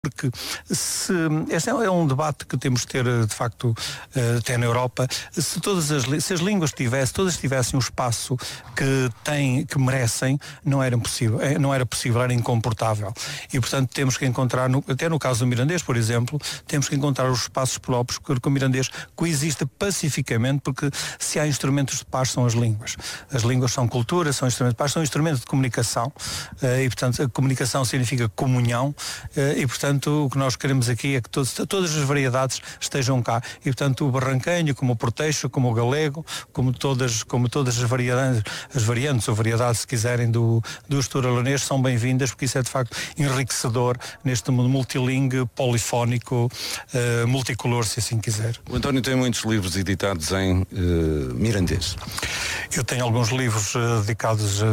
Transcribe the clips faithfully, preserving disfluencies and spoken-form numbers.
Porque se, este é um debate que temos de ter, de facto, até na Europa. Se todas as, se as línguas tivessem, todas tivessem o espaço que têm, que merecem, não era possível, não era possível, era incomportável. E, portanto, temos que encontrar, no, até no caso do mirandês, por exemplo, temos que encontrar os espaços próprios que o mirandês coexista pacificamente, porque se há instrumentos de paz são as línguas. As línguas são cultura, são instrumentos de paz, são instrumentos de comunicação, e, portanto, a comunicação significa comunhão, e, portanto, o que nós queremos aqui é que todos, todas as variedades estejam cá. E, portanto, o barranquenho, como o porteixo, como o galego, como todas, como todas as variedades, as variantes ou variedades, se quiserem, do, do estoralonês, são bem-vindas, porque isso é, de facto, enriquecedor neste mundo multilingue, polifónico, uh, multicolor, se assim quiser. O António tem muitos livros editados em uh, mirandês. Eu tenho alguns livros uh, dedicados uh,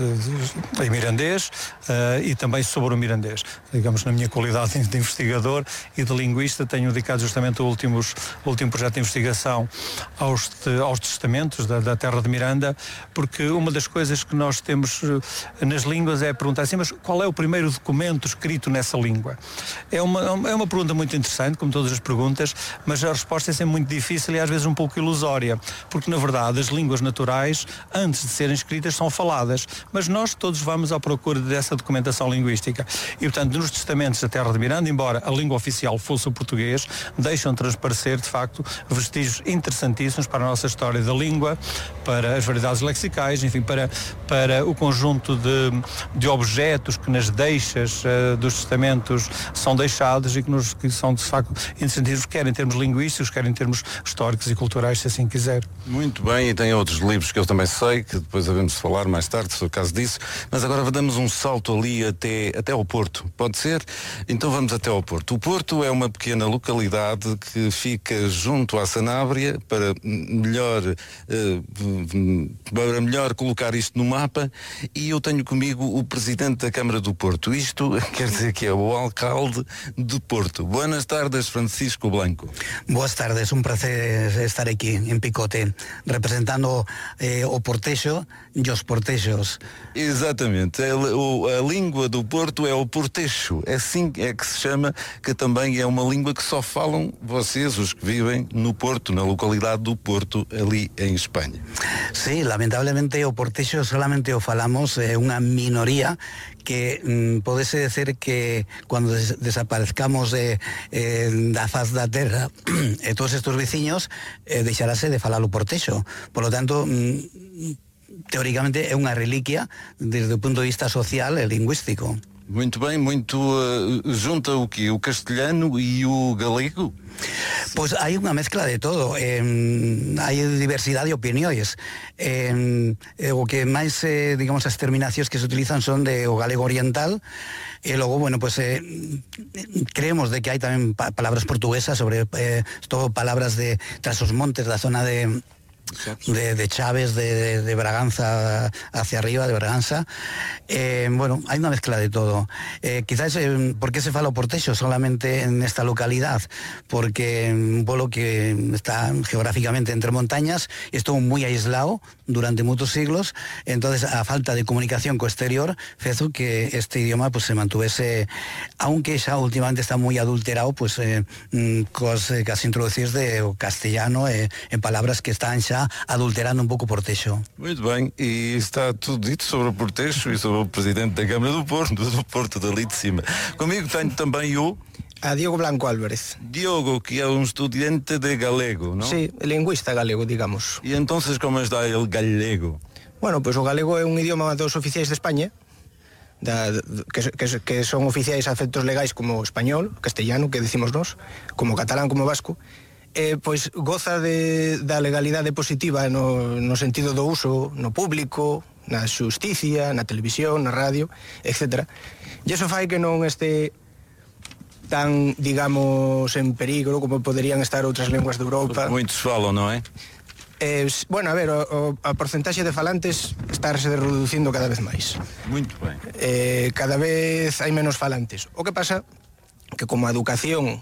uh, em mirandês uh, e também sobre o mirandês. Digamos, na minha qualidade de investigador e de linguista, tenho dedicado justamente o último, o último projeto de investigação aos, aos testamentos da, da terra de Miranda, porque uma das coisas que nós temos nas línguas é perguntar assim, mas qual é o primeiro documento escrito nessa língua? É uma, é uma pergunta muito interessante, como todas as perguntas, mas a resposta é sempre muito difícil e às vezes um pouco ilusória, porque na verdade as línguas naturais, antes de serem escritas, são faladas, mas nós todos vamos à procura dessa documentação linguística. E, portanto, nos testamentos da terra de Miranda, embora a língua oficial fosse o português, deixam transparecer, de facto, vestígios interessantíssimos para a nossa história da língua, para as variedades lexicais, enfim, para, para o conjunto de, de objetos que nas deixas uh, dos testamentos são deixados e que, nos, que são, de facto, interessantíssimos, quer em termos linguísticos, quer em termos históricos e culturais, se assim quiser. Muito bem, e tem outros livros que eu também sei, que depois havemos de falar mais tarde, se for o caso disso, mas agora damos um salto ali até, até ao Porto, pode ser? Então vamos até ao Porto. O Porto é uma pequena localidade que fica junto à Sanábria, para melhor, uh, para melhor colocar isto no mapa, e eu tenho comigo o Presidente da Câmara do Porto. Isto quer dizer que é o Alcalde de Porto. Buenas tardes, Francisco Blanco. Boas tardes, un placer estar aquí en Picote, representando eh, o Portexo e os Portexos. Exatamente, a, a, a língua do Porto é o Portexo, é assim é que se chama, que também é uma língua que só falam vocês, os que vivem no Porto, na localidade do Porto, ali em Espanha. Sí, lamentablemente o Portexo solamente o falamos eh, unha minoría que mm, podese decir que cuando des desaparezcamos eh, eh, da faz da terra e todos estos veciños eh, deixarase de falar o Portexo. Por lo tanto, mm, teóricamente é unha reliquia desde o punto de vista social e lingüístico. Muito bem, muito uh, junta o quê? O castelhano e o galego? Pois hai unha mezcla de todo, eh, hai diversidade de opinións. Eh, eh, o que máis, eh, digamos, as terminacións que se utilizan son de o galego oriental, e logo, bueno, pues eh, creemos de que hai tamén pa palabras portuguesas sobre eh, todo palabras de tras os montes da zona de De, de Chaves, de, de Braganza hacia arriba, de Braganza. Eh, bueno, hay una mezcla de todo. Eh, quizás, eh, ¿por qué se fala o Portexo solamente en esta localidad? Porque un pueblo que está geográficamente entre montañas, estuvo muy aislado durante muchos siglos, entonces a falta de comunicación co exterior hizo que este idioma pues se mantuviese, aunque xa últimamente está muy adulterado, pues eh, cos, eh, casi introducidos de castellano eh, en palabras que están xa adulterando un pouco o Portexo. Muito bem, e está tudo dito sobre o Portexo e sobre o Presidente da Câmara do Porto, do Porto dali de cima. Comigo tenho também o... A Diogo Blanco Álvarez. Diogo, que é um estudante de galego, não? Sí, lingüista galego, digamos. E então, como está el galego? Bueno, pois pues o galego é un idioma dos oficiais de España, da, que, que, que son oficiais a efectos legais como español, castellano, que decimos nós, como catalán, como vasco. Eh, pois goza de, da legalidade positiva no, no sentido do uso no público, na xusticia, na televisión, na radio, etcétera. E iso fai que non este tan, digamos, en perigo como poderían estar outras linguas de Europa. Moitos falam, non é? Eh, bueno, a ver, o, o, a porcentaxe de falantes está se reducindo cada vez máis. Muito ben. Eh, cada vez hai menos falantes. O que pasa que como a educación,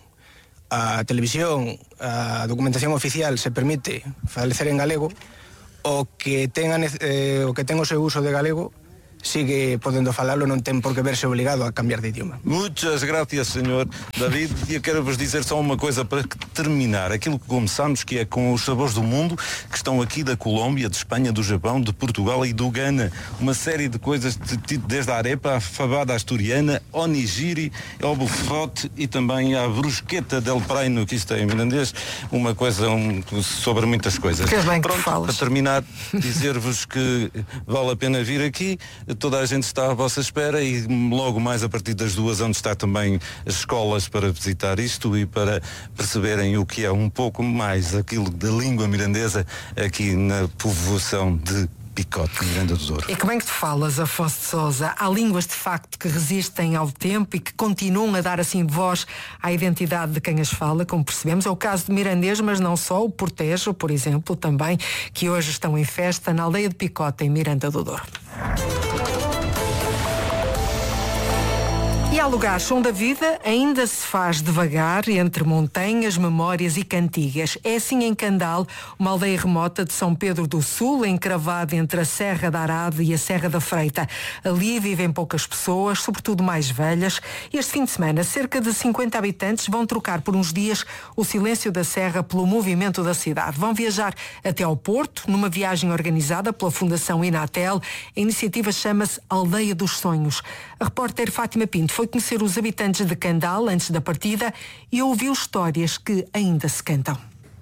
a televisión, a documentación oficial se permite falecer en galego, o que tengan eh, o que ten o seu uso de galego sigue podendo falalo, non ten por que verse obligado a cambiar de idioma. Muitas gracias, senhor David. E eu quero vos dizer só uma coisa para terminar. Aquilo que começamos, que é com os sabores do mundo, que estão aqui da Colômbia, de Espanha, do Japão, de Portugal e do Ghana. Uma série de coisas, desde a arepa, a fabada asturiana, ao nigiri, ao bufote e também à brusqueta del praino, que isto é em mirandês, uma coisa um, sobre muitas coisas. Que bem que Pronto, falas. para terminar, dizer-vos que vale a pena vir aqui. Toda a gente está à vossa espera e logo mais a partir das duas, onde está também as escolas para visitar isto e para perceberem o que é um pouco mais aquilo da língua mirandesa aqui na povoação de Picote, Miranda do Douro. E como é que tu falas, Afonso de Sousa? Há línguas de facto que resistem ao tempo e que continuam a dar assim voz à identidade de quem as fala, como percebemos. É o caso do mirandês, mas não só, o portejo, por exemplo, também, que hoje estão em festa na aldeia de Picote, em Miranda do Douro. E há lugares onde a vida ainda se faz devagar entre montanhas, memórias e cantigas. É assim em Candal, uma aldeia remota de São Pedro do Sul, encravada entre a Serra da Arade e a Serra da Freita. Ali vivem poucas pessoas, sobretudo mais velhas. Este fim de semana, cerca de cinquenta habitantes vão trocar por uns dias o silêncio da serra pelo movimento da cidade. Vão viajar até ao Porto, numa viagem organizada pela Fundação Inatel. A iniciativa chama-se Aldeia dos Sonhos. A repórter Fátima Pinto foi conhecer os habitantes de Candal antes da partida e ouviu histórias que ainda se cantam.